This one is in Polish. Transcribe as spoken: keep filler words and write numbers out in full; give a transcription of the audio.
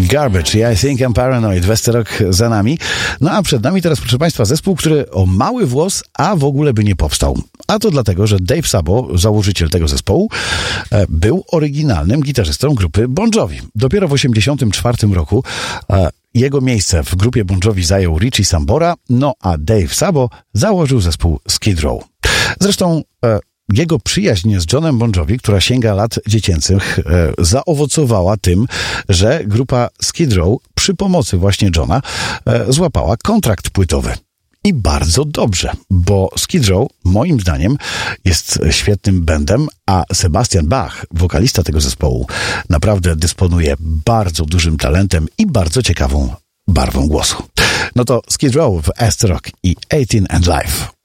Garbage, I Think I'm Paranoid, Westerok za nami. No a przed nami teraz, proszę Państwa, zespół, który o mały włos, a w ogóle by nie powstał. A to dlatego, że Dave Sabo, założyciel tego zespołu, był oryginalnym gitarzystą grupy Bon Jovi. Dopiero w osiemdziesiątym czwartym roku jego miejsce w grupie Bon Jovi zajął Richie Sambora, no a Dave Sabo założył zespół Skid Row. Zresztą jego przyjaźń z Johnem Bon Jovi, która sięga lat dziecięcych, e, zaowocowała tym, że grupa Skid Row przy pomocy właśnie Johna e, złapała kontrakt płytowy. I bardzo dobrze, bo Skid Row, moim zdaniem, jest świetnym bandem, a Sebastian Bach, wokalista tego zespołu, naprawdę dysponuje bardzo dużym talentem i bardzo ciekawą barwą głosu. No to Skid Row w Astrock i eighteen and Life.